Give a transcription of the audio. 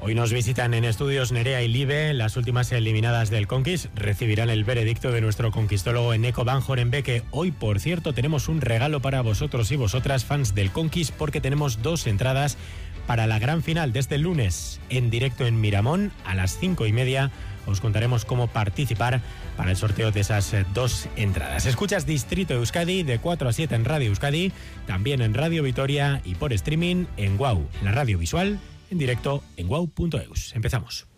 Hoy nos visitan en estudios Nerea y Libe, las últimas eliminadas del Conquist. Recibirán el veredicto de nuestro conquistólogo Eneko Van Horenbeke. Hoy, por cierto, tenemos un regalo para vosotros y vosotras, fans del Conquist, porque tenemos 2 entradas para la gran final de este lunes, en directo en Miramón, a las 5:30. Os contaremos cómo participar para el sorteo de esas 2 entradas. Escuchas Distrito Euskadi de 4 a 7 en Radio Euskadi, también en Radio Vitoria y por streaming en WOW, la radio visual, en directo en wow.eus. Empezamos.